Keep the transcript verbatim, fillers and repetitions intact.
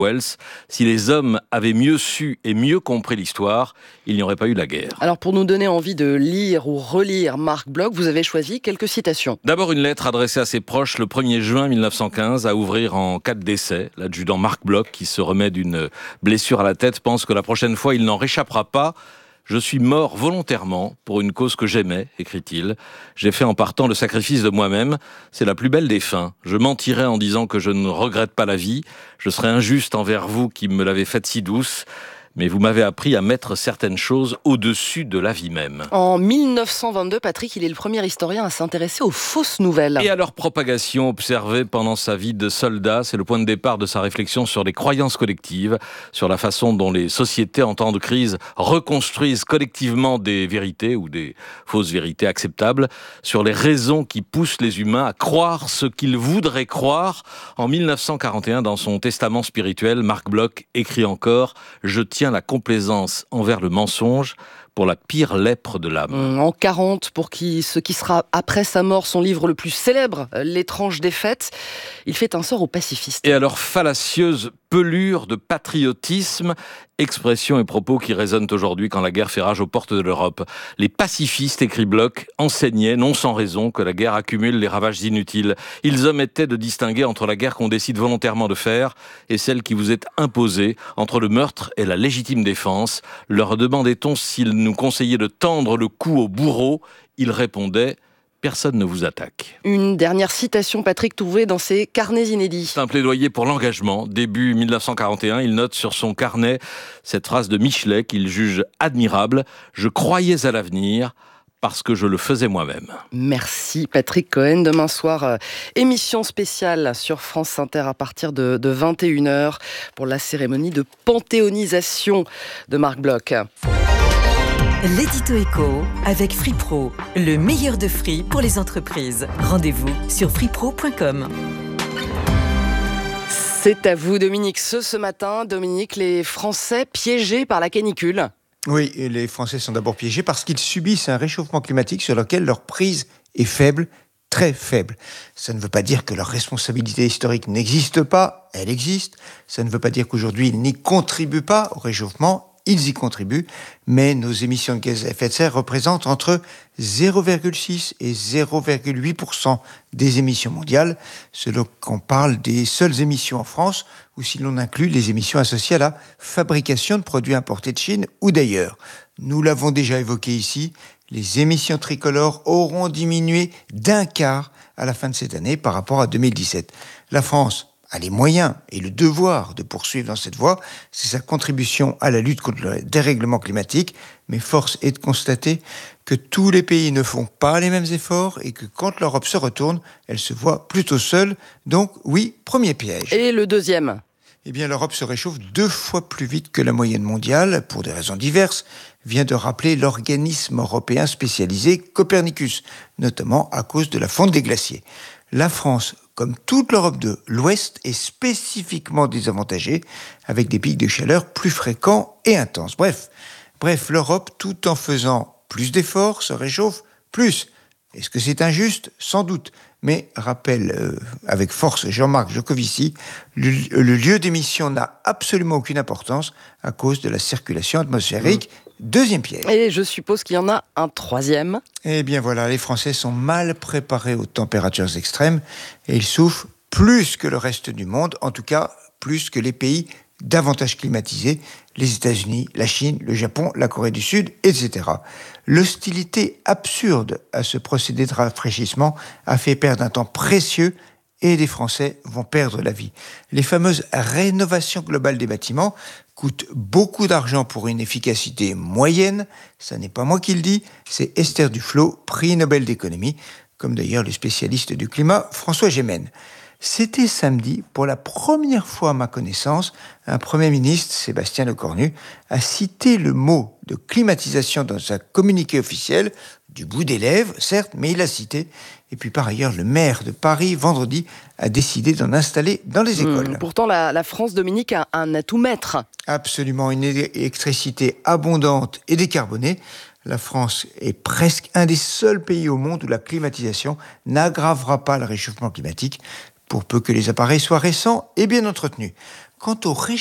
Wells. Si les hommes avaient mieux su et mieux compris l'histoire, il n'y aurait pas eu la guerre. Alors pour nous donner envie de lire ou relire Marc Bloch, vous avez choisi quelques citations. D'abord une lettre adressée à ses proches le premier juin mille neuf cent quinze à ouvrir en cas de décès. L'adjudant Marc Bloch, qui se remet d'une blessure à la tête, pense que la prochaine fois il n'en réchappera pas. « Je suis mort volontairement pour une cause que j'aimais », écrit-il. « J'ai fait en partant le sacrifice de moi-même. C'est la plus belle des fins. Je mentirais en disant que je ne regrette pas la vie. Je serais injuste envers vous qui me l'avez faite si douce. Mais vous m'avez appris à mettre certaines choses au-dessus de la vie même. » En mille neuf cent vingt-deux, Patrick, il est le premier historien à s'intéresser aux fausses nouvelles. Et à leur propagation observée pendant sa vie de soldat, c'est le point de départ de sa réflexion sur les croyances collectives, sur la façon dont les sociétés en temps de crise reconstruisent collectivement des vérités ou des fausses vérités acceptables, sur les raisons qui poussent les humains à croire ce qu'ils voudraient croire. En mille neuf cent quarante et un, dans son testament spirituel, Marc Bloch écrit encore « Je tiens la complaisance envers le mensonge pour la pire lèpre de l'âme. » En quarante, pour qui, ce qui sera après sa mort son livre le plus célèbre, L'étrange défaite, il fait un sort aux pacifistes. Et à leur fallacieuse pelure de patriotisme, expressions et propos qui résonnent aujourd'hui quand la guerre fait rage aux portes de l'Europe. Les pacifistes, écrit Bloch, enseignaient, non sans raison, que la guerre accumule les ravages inutiles. Ils omettaient de distinguer entre la guerre qu'on décide volontairement de faire et celle qui vous est imposée, entre le meurtre et la légitime défense. Leur demandait-on s'ils nous conseillaient de tendre le cou au bourreau. Ils répondaient « Personne ne vous attaque. » Une dernière citation, Patrick, trouvée dans ses carnets inédits. C'est un plaidoyer pour l'engagement. Début mille neuf cent quarante et un, il note sur son carnet cette phrase de Michelet qu'il juge admirable. « Je croyais à l'avenir parce que je le faisais moi-même. » Merci Patrick Cohen. Demain soir, euh, émission spéciale sur France Inter à partir de, de vingt et une heures pour la cérémonie de panthéonisation de Marc Bloch. L'édito éco avec Free Pro, le meilleur de Free pour les entreprises. Rendez-vous sur free pro point com. C'est à vous Dominique. Ce, ce matin, Dominique, les Français piégés par la canicule. Oui, et les Français sont d'abord piégés parce qu'ils subissent un réchauffement climatique sur lequel leur prise est faible, très faible. Ça ne veut pas dire que leur responsabilité historique n'existe pas, elle existe. Ça ne veut pas dire qu'aujourd'hui ils n'y contribuent pas au réchauffement. Ils y contribuent, mais nos émissions de gaz à effet de serre représentent entre zéro virgule six et zéro virgule huit pour cent des émissions mondiales, selon qu'on parle des seules émissions en France, ou si l'on inclut les émissions associées à la fabrication de produits importés de Chine ou d'ailleurs. Nous l'avons déjà évoqué ici, les émissions tricolores auront diminué d'un quart à la fin de cette année par rapport à deux mille dix-sept. La France a les moyens et le devoir de poursuivre dans cette voie, c'est sa contribution à la lutte contre le dérèglement climatique, mais force est de constater que tous les pays ne font pas les mêmes efforts et que quand l'Europe se retourne, elle se voit plutôt seule. Donc oui, premier piège. Et le deuxième ? Eh bien, l'Europe se réchauffe deux fois plus vite que la moyenne mondiale, pour des raisons diverses, vient de rappeler l'organisme européen spécialisé Copernicus, notamment à cause de la fonte des glaciers. La France, comme toute l'Europe de l'Ouest, est spécifiquement désavantagée, avec des pics de chaleur plus fréquents et intenses. Bref, bref, l'Europe, tout en faisant plus d'efforts, se réchauffe plus. Est-ce que c'est injuste ? Sans doute. Mais, rappelle euh, avec force Jean-Marc Jancovici, le, le lieu d'émission n'a absolument aucune importance à cause de la circulation atmosphérique. Mmh. Deuxième piège. Et je suppose qu'il y en a un troisième. Eh bien voilà, les Français sont mal préparés aux températures extrêmes et ils souffrent plus que le reste du monde, en tout cas plus que les pays davantage climatisés, les États-Unis, la Chine, le Japon, la Corée du Sud, et cetera. L'hostilité absurde à ce procédé de rafraîchissement a fait perdre un temps précieux et les Français vont perdre la vie. Les fameuses rénovations globales des bâtiments coûtent beaucoup d'argent pour une efficacité moyenne. Ça n'est pas moi qui le dis, c'est Esther Duflo, prix Nobel d'économie, comme d'ailleurs le spécialiste du climat François Gémen. C'était samedi, pour la première fois à ma connaissance, un Premier ministre, Sébastien Lecornu, a cité le mot de climatisation dans sa communiqué officiel, du bout des lèvres, certes, mais il l'a cité. Et puis par ailleurs, le maire de Paris, vendredi, a décidé d'en installer dans les écoles. Mmh, pourtant, la, la France, Dominique, a un atout maître. Absolument, une électricité abondante et décarbonée. La France est presque un des seuls pays au monde où la climatisation n'aggravera pas le réchauffement climatique, pour peu que les appareils soient récents et bien entretenus. Quant au